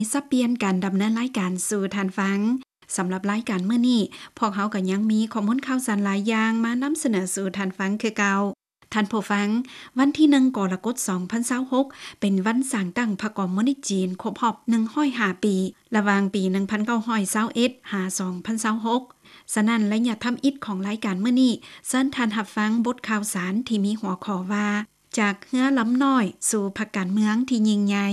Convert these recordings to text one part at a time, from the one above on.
สับเปลี่ยนการดำเนินรายการสู่ทานฟังสำหรับรายการมื้อนี้พวกเขาก็ยังมีข้อมูลข่าวสารหลายอย่างมานำเสนอสู่ทานฟังคือเก่าท่านผู้ฟังวันที่1กรกฎาคม2026เป็นวันสร้างตั้งพรรคคอมมิวนิสต์จีนครบรอบ105ปีระหว่างปี1921หา2026ฉะนั้นและอย่าทำอิฐของรายการมื้อนี้เชิญท่านรับฟังบทข่าวสารที่มีหัวข้อว่าจากเรือลำน้อยสู่พรรคการเมืองที่ยิ่งใหญ่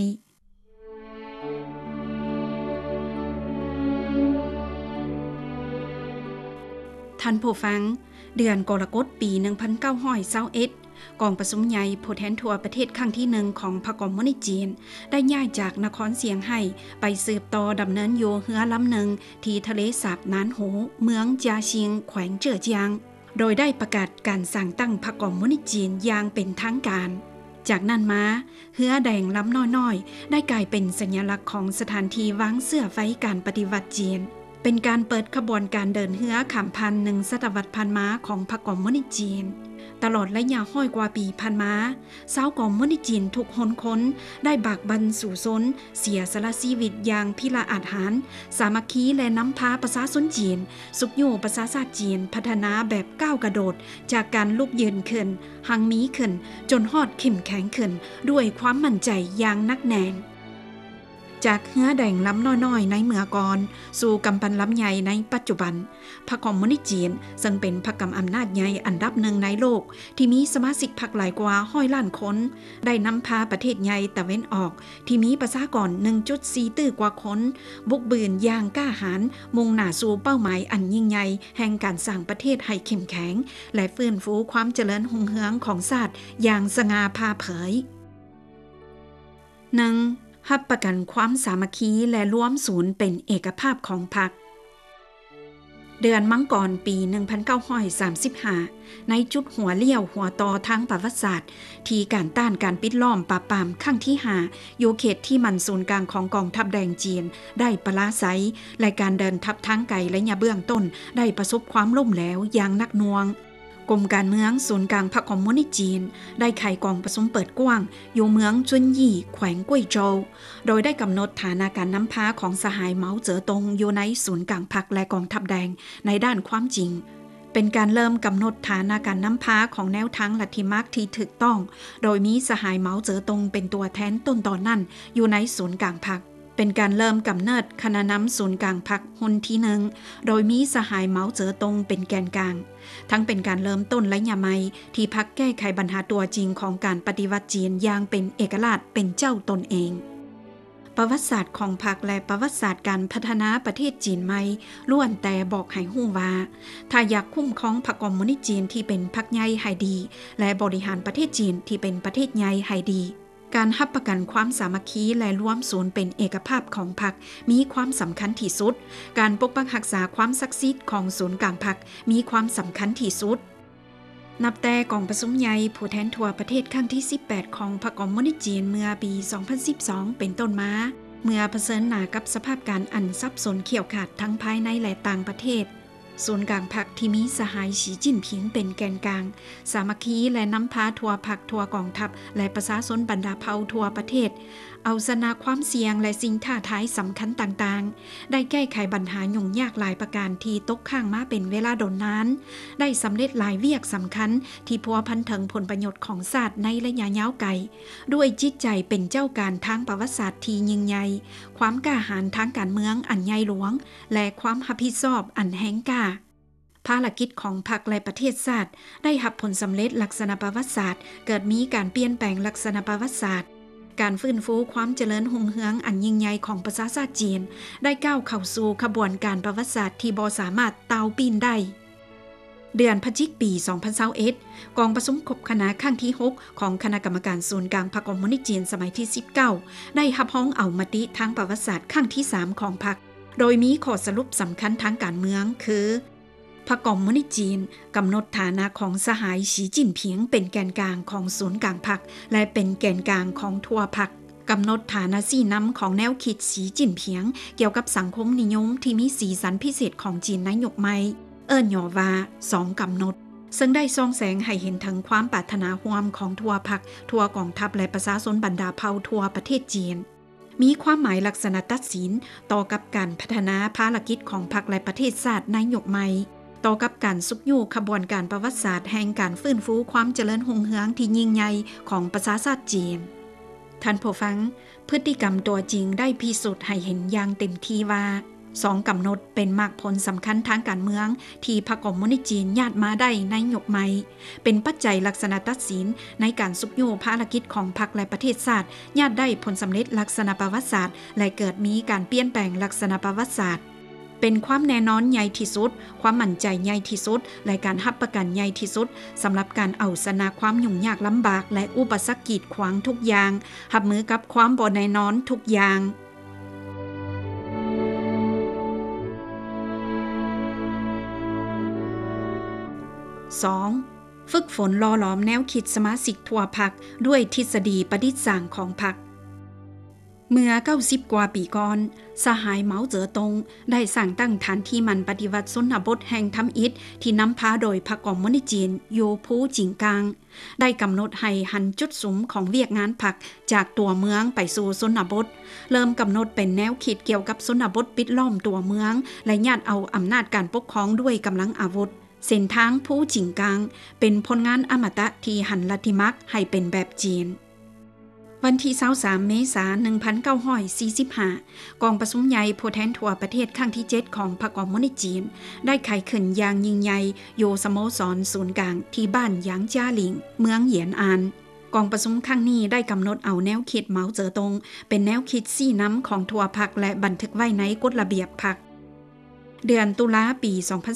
ท่านผู้ฟังเดือนกรกฎาคมปี1921กองประชุมใหญ่ผู้แทนทั่วประเทศครั้งที่1ของพรรคคอมมิวนิสต์จีนได้ย้ายจากนครเสียงไฮ้ไปสืบต่อดำเนินอยู่เรือลำหนึ่งที่ทะเลสาบนานโหเมืองจาชิงแขวงเจ๋อเจียงโดยได้ประกาศการสร้างตั้งพรรคคอมมิวนิสต์จีนอย่างเป็นทางการจากนั้นมาเรือแดงลำน้อยๆได้กลายเป็นสัญลักษณ์ของสถานที่วางเสื้อไฟการปฏิวัติจีนเป็นการเปิดขบวนการเดินเรือข้ามพัน1ศตวรรษผ่านมาของพรรคคอมมิวนิสต์จีนตลอดระยะห้อยกว่าปีผ่านมาชาวคอมมิวนิสต์จีนทุกหนคนได้บากบั่นสู่ซนเสียสละชีวิตอย่างพิละอาหารสามัคคีและนำพาประชาชนจีนสุขอยู่ประชาชาติจีนพัฒนาแบบก้าวกระโดดจากการลุกยืนขึ้นหังมีขึ้นจนฮอดเข้มแข็งขึ้นด้วยความมั่นใจอย่างนักแน่นจากเรือแดงลำน้อยๆในเมื่อก่อนสู่กำปั้นลำใหญ่ในปัจจุบันพรรคคอมมิวนิสต์จีนซึ่งเป็นพรรคกำอำนาจใหญ่อันดับหนึ่งในโลกที่มีสมาชิกพรรคหลายกว่า100 ล้านคนได้นำพาประเทศใหญ่ตะเวนออกที่มีประชากร 1.4 ตื้อกว่าคนบุกบืนอย่างกล้าหาญมุ่งหน้าสู่เป้าหมายอันยิ่งใหญ่แห่งการสร้างประเทศให้เข้มแข็งและฟื้นฟูความเจริญรุ่งเรืองของชาติอย่างสง่าผ่าเผย 1. รับประกันความสามัคคีและร่วมศูนย์เป็นเอกภาพของพรรคเดือนมังกรปี1935ในจุดหัวเลี้ยวหัวต่อทางประวัติศาสตร์ที่การต้านการปิดล้อมปราบปรามครั้งที่5อยู่เขตที่มันศูนย์กลางของกองทัพแดงจีนได้ปราศัยและการเดินทัพทางไกลและยะเบื้องต้นได้ประสบความล้มเหลวอย่างหนักหน่วงกรมการเมืองศูนย์กลางพรรคคอมมิวนิสต์จีนได้ไขกองประชุมเปิดกว้างอยู่เมืองจุนยี่แขวงกุ้ยโจวโดยได้กำหนดฐานะการนำพาของสหายเหมาเจ๋อตงอยู่ในศูนย์กลางพรรคและกองทัพแดงในด้านความจริงเป็นการเริ่มกำหนดฐานะการนำพาของแนวทางลัทธิมาร์กที่ถูกต้องโดยมีสหายเหมาเจ๋อตงเป็นตัวแทนต้นตอนนั้นอยู่ในศูนย์กลางพรรคเป็นการเริ่มกำเนิดคณะนำศูนย์กลางพรรคหนที่1โดยมีสหายเหมาเจ๋อตงเป็นแกนกลางทั้งเป็นการเริ่มต้นและยะไมที่พรรคแก้ไขปัญหาตัวจริงของการปฏิวัติจีนอย่างเป็นเอกราชเป็นเจ้าตนเองประวัติศาสตร์ของพรรคและประวัติศาสตร์การพัฒนาประเทศจีนใหม่ล้วนแต่บอกให้ฮู้ว่าถ้าอยากคุ้มครองพรรคคอมมิวนิสต์จีนที่เป็นพรรคใหญ่ให้ดีและบริหารประเทศจีนที่เป็นประเทศใหญ่ให้ดีการรับประกันความสามัคคีและร่วมศูนย์เป็นเอกภาพของพรรคมีความสำคัญที่สุดการปกปักรักษาความศักดิ์สิทธิ์ของศูนย์กลางพรรคมีความสำคัญที่สุดนับแต่กองประชุมใหญ่ผู้แทนทั่วประเทศครั้งที่18ของพรรคคอมมิวนิสต์จีนเมื่อปี2012เป็นต้นมาเมื่อเผชิญหน้ากับสภาพการอันสับสนเขี่ยวขาดทั้งภายในและต่างประเทศศูนย์กลางพรรคที่มีสหายสีจิ้นผิงเป็นแกนกลางสามัคคีและนำพาทั่วพรรคทั่วกองทัพและประชาชนบรรดาเผ่าทั่วประเทศเอาชนะความเสี่ยงและสิ่งท้าทายสำคัญต่างๆได้แก้ไขปัญหายุ่งยากหลายประการที่ตกค้างมาเป็นเวลาดนนานได้สำเร็จหลายเวียกสำคัญที่พัวพันถึงผลประโยชน์ของชาติในระยะยาวไกลด้วยจิตใจเป็นเจ้าการทางประวัติศาสตร์ที่ยิ่งใหญ่ความกล้าหาญทางการเมืองอันใหญ่หลวงและความรับผิดชอบอันแห่งกล้าภารกิจของพรรคและประเทศชาติได้รับผลสำเร็จลักษณะประวัติศาสตร์เกิดมีการเปลี่ยนแปลงลักษณะประวัติศาสตร์การฟื้นฟูความเจริญรุ่งเรืองอันยิ่งใหญ่ของประชาชาติจีนได้ก้าวเข้าสู่ขบวนการประวัติศาสตร์ที่บ่สามารถเตาปีนได้เดือนพฤศจิกายนปี2021กองประชุมครบคณะครั้งที่6ของคณะกรรมการศูนย์กลางพรรคคอมมิวนิสต์จีนสมัยที่19ได้รับร้องเอามติทางประวัติศาสตร์ครั้งที่3ของพรรคโดยมีข้อสรุปสำคัญทางการเมืองคือพรรคคอมมิวนิสต์จีนกำหนดฐานะของสหายสีจิ้นผิงเป็นแกนกลางของศูนย์กลางพรรคและเป็นแกนกลางของทั่วพรรคกำหนดฐานะสีน้ำของแนวคิดสีจิ้นผิงเกี่ยวกับสังคมนิยมที่มีสีสันพิเศษของจีนในยุคใหม่ย่อว่า2กำหนดซึ่งได้ส่องแสงให้เห็นถึงความปรารถนาร่วมของทั่วพรรคทั่วกองทัพและประชาชนบรรดาเผ่าทั่วประเทศจีนมีความหมายลักษณะตัดสินต่อกับการพัฒนาภารกิจของพรรคและประเทศชาตินายกใหม่ต่อกับการสุกยู่ขบวนการประวัติศาสตร์แห่งการฟื้นฟูความเจริญรุ่งเรืองที่ยิ่งใหญ่ของประชาชาติจีนท่านผู้ฟังพฤติกรรมตัวจริงได้พิสูจน์ให้เห็นอย่างเต็มที่ว่า2 กำหนดเป็นมรรคผลสำคัญทางการเมืองที่พรรคคอมมิวนิสต์จีนญาติมาได้ในยุคใหม่เป็นปัจจัยลักษณะตัดสินในการสุกยู่ภารกิจของพรรคและประเทศชาติญาติได้ผลสำเร็จลักษณะประวัติศาสตร์และเกิดมีการเปลี่ยนแปลงลักษณะประวัติศาสตร์เป็นความแน่นอนใหญ่ที่สุดความมั่นใจใหญ่ที่สุดและการรับประกันใหญ่ที่สุดสำหรับการเอาชนะความยุ่งยากลำบากและอุปสรรคกีดขวางทุกอย่างรับมือกับความบ่แน่นอนทุกอย่าง2. ฝึกฝนหล่อหลอมแนวคิดสมาชิกทั่วพรรคด้วยทฤษฎีประดิษฐ์สร้างของพรรคเมื่อ90 กว่าปีก่อนสหายเหมาเจ๋อตงได้สร้างตั้งฐานที่มันปฏิวัติชนบทแห่งทำอิฐที่นำพาโดยพรรคคอมมิวนิสต์จีนโยพูจิงกางได้กำหนดให้หันจุดสุมของเวียกงานพรรคจากตัวเมืองไปสู่ชนบทเริ่มกำหนดเป็นแนวคิดเกี่ยวกับชนบทปิดล้อมตัวเมืองและญาติเอาอำนาจการปกครองด้วยกำลังอาวุธเส้นทางผู้จิงกางเป็นผลงานอมตะที่หันลัทธิมรรคให้เป็นแบบจีนวันที่23 เมษายน 1945 กองประชุมใหญ่ผู้แทนทั่วประเทศครั้งที่ 7 ของพรรคคอมมิวนิสต์จีนได้ไขขึ้นอย่างยิ่งใหญ่โยสโมสรศูนย์กลางที่บ้านหยางจ้าหลิงเมืองเหยียนอานกองประชุมครั้งนี้ได้กำหนดเอาแนวคิดเหมาเจ๋อตงเป็นแนวคิดซี่น้ำของทั่วพรรคและบันทึกไว้ในกฎระเบียบพรรคเดือนตุลาปี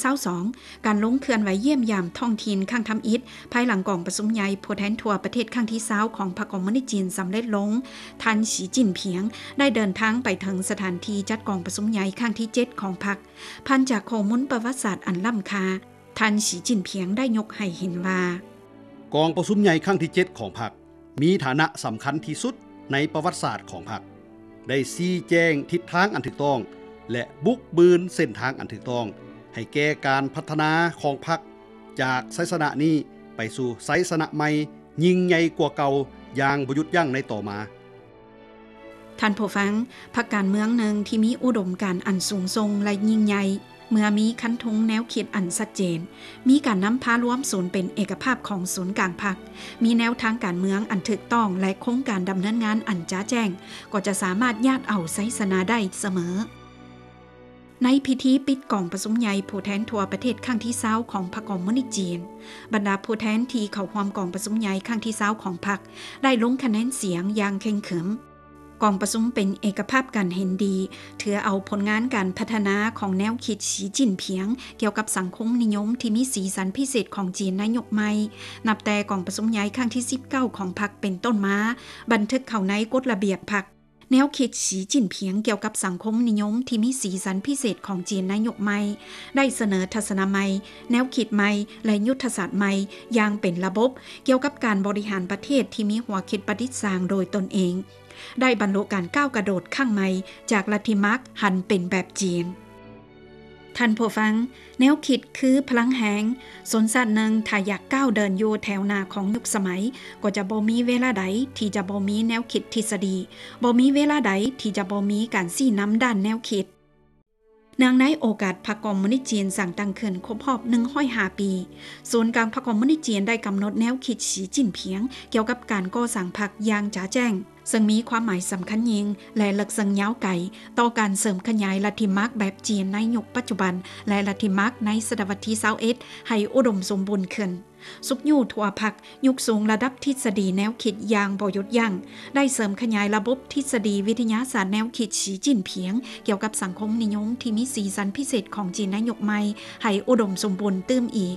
2022 การลงเคลื่อนไหวเยี่ยมยามท้องถิ่นข้างทำอิฐภายหลังกองประชุมใหญ่ผู้แทนทั่วประเทศครั้งที่20ของพรรคคอมมิวนิสต์จีนสำเร็จลงท่านสีจิ้นเพียงได้เดินทางไปถึงสถานที่จัดกองประชุมใหญ่ครั้งที่ 7 ของพรรคพันจากข้อมูลประวัติศาสตร์อันล้ำค่าท่านสีจิ้นเพียงได้ยกให้เห็นว่ากองประชุมใหญ่ครั้งที่ 7 ของพรรคมีฐานะสำคัญที่สุดในประวัติศาสตร์ของพรรคได้ชี้แจงทิศทางอันถูกต้องและบุกบืนเส้นทางอันถูกต้องให้แก่การพัฒนาของพรรคจากไสสนะนี้ไปสู่ไสสนะใหม่ยิ่งใหญ่กว่าเก่าอย่างบ่หยุดยั้งในต่อมาท่านผู้ฟังพรรคการเมืองหนึ่งที่มีอุดมการณ์อันสูงส่งและยิ่งใหญ่เมื่อมีคันธงแนวคิดอันชัดเจนมีการนำพารวมศูนย์เป็นเอกภาพของศูนย์กลางพรรคมีแนวทางการเมืองอันถูกต้องและโครงการดำเนินงานอันจ้าแจ้งก็จะสามารถญาติเอาไสสนะได้เสมอในพิธีปิดกองประชุมใหญ่ผู้แทนทั่วประเทศครั้งที่20ของพรรคคอมมิวนิสต์จีนบรรดาผู้แทนที่เข้าร่วมกองประชุมใหญ่ครั้งที่20ของพรรคได้ลงคะแนนเสียงอย่างเข้มแข็งกองประชุมเป็นเอกภาพกันเห็นดีถือเอาผลงานการพัฒนาของแนวคิดสีจิ้นเพียงเกี่ยวกับสังคมนิยมที่มีสีสันพิเศษของจีนในยุคใหม่นับแต่กองประชุมใหญ่ครั้งที่19ของพรรคเป็นต้นมาบันทึกเข้าในกฎระเบียบพรรคแนวคิดสีจิ้นเพียงเกี่ยวกับสังคมนิยมที่มีสีสันพิเศษของจีนในยุคใหม่ได้เสนอทัศนะใหม่แนวคิดใหม่และยุทธศาสตร์ใหม่อย่างเป็นระบบเกี่ยวกับการบริหารประเทศที่มีหัวคิดประดิษฐ์สร้างโดยตนเองได้บรรลุการก้าวกระโดดข้างใหม่จากลัทธิมรรคหันเป็นแบบจีนท่านผู้ฟังแนวคิดคือพลังแหงสนสัตว์หนึ่งถ้าอยากก้าวเดินอยู่แถวหน้าของยุคสมัยก็จะบ่มีเวลาใดที่จะบ่มีแนวคิดทฤษฎีบ่มีเวลาใดที่จะบ่มีการชี้นำด้านแนวคิดเนื่องในโอกาสพรรคคอมมิวนิสต์จีนสั่งตั้งขึ้นครบรอบ105 ปีศูนย์กลางพรรคคอมมิวนิสต์จีนได้กำหนดแนวคิดสีจิ้นเพียงเกี่ยวกับการก่อสร้างพรรคอย่างจ๋าแจ้งซึ่งมีความหมายสำคัญยิ่งและลึกซึ้งยาวไกลต่อการเสริมขยายลัทธิมรรคแบบจีนในยุคปัจจุบันและลัทธิมรรคในศตวรรษที่21ให้อุดมสมบูรณ์ขึ้นสุกยู่ทั่วพรรคยุคสูงระดับทฤษฎีแนวคิดอย่างบ่หยุดยั้งได้เสริมขยายระบบทฤษฎีวิทยาศาสตร์แนวคิดสีจิ้นเพียงเกี่ยวกับสังคมนิยมที่มีสีสันพิเศษของจีนในยุคใหม่ให้อุดมสมบูรณ์เติมอีก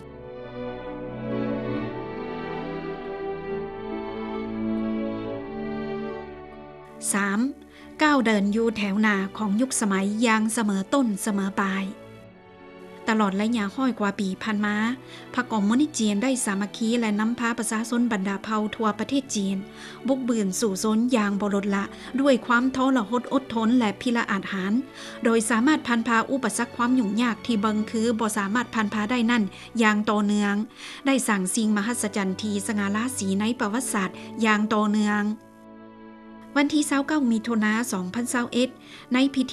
3. ก้าวเดินอยู่แถวหน้าของยุคสมัยอย่างเสมอต้นเสมอปลายตลอดระยะห้อยกว่าปีผ่านมาพรรคคอมมิวนิสต์จีนได้สามัคคีและนำพาประชาชนบรรดาเผ่าทั่วประเทศจีนบุกบืนสู่โซนอย่างบ่ลดละด้วยความทรหดอดทนและพิละอาจหาญโดยสามารถผ่านพาอุปสรรคความยุ่งยากที่เบิ่งคือบ่สามารถผ่านพาได้นั่นอย่างต่อเนื่องได้สร้างสิ่งมหัศจรรย์ที่สง่าราศีในประวัติศาสตร์อย่างต่อเนื่องวันที่29มิถุนายน2021ในพิธี